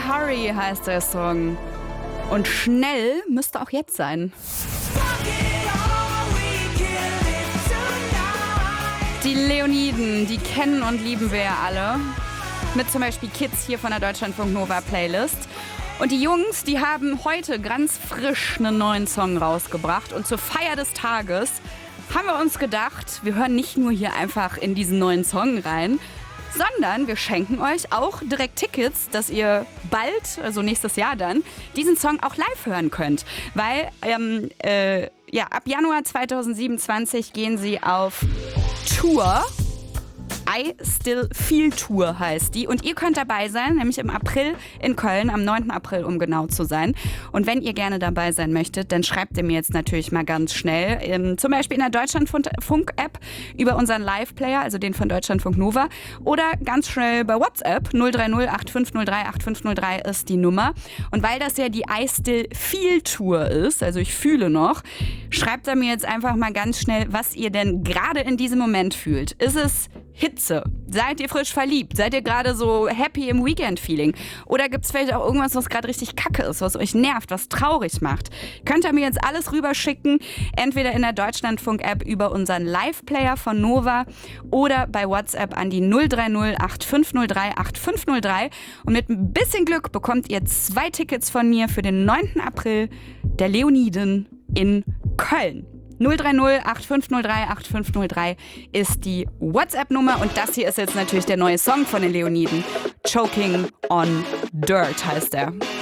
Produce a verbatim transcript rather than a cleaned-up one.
Hurry heißt der Song. Und schnell müsste auch jetzt sein. Die Leoniden, die kennen und lieben wir ja alle. Mit zum Beispiel Kids hier von der Deutschlandfunk Nova Playlist. Und die Jungs, die haben heute ganz frisch einen neuen Song rausgebracht. Und zur Feier des Tages haben wir uns gedacht, wir hören nicht nur hier einfach in diesen neuen Song rein, sondern wir schenken euch auch direkt Tickets, dass ihr bald, also nächstes Jahr dann, diesen Song auch live hören könnt. Weil ähm, äh, ja, ab Januar zweitausendsiebenundzwanzig gehen sie auf Tour. I Still Feel Tour heißt die. Und ihr könnt dabei sein, nämlich im April in Köln, am neunten April, um genau zu sein. Und wenn ihr gerne dabei sein möchtet, dann schreibt ihr mir jetzt natürlich mal ganz schnell, ähm, zum Beispiel in der Deutschlandfunk-App über unseren Live-Player, also den von Deutschlandfunk Nova, oder ganz schnell bei WhatsApp. null drei null acht fünf null drei acht fünf null drei ist die Nummer. Und weil das ja die I Still Feel Tour ist, also ich fühle noch, schreibt er mir jetzt einfach mal ganz schnell, was ihr denn gerade in diesem Moment fühlt. Ist es Hitze? Seid ihr frisch verliebt? Seid ihr gerade so happy im Weekend-Feeling? Oder gibt es vielleicht auch irgendwas, was gerade richtig kacke ist, was euch nervt, was traurig macht? Könnt ihr mir jetzt alles rüberschicken, entweder in der Deutschlandfunk-App über unseren Live-Player von Nova oder bei WhatsApp an die null drei null acht fünf null drei acht fünf null drei. Und mit ein bisschen Glück bekommt ihr zwei Tickets von mir für den neunten April der Leoniden in Köln. null drei null acht fünf null drei acht fünf null drei ist die WhatsApp-Nummer und das hier ist jetzt natürlich der neue Song von den Leoniden. Choking on Dirt heißt er.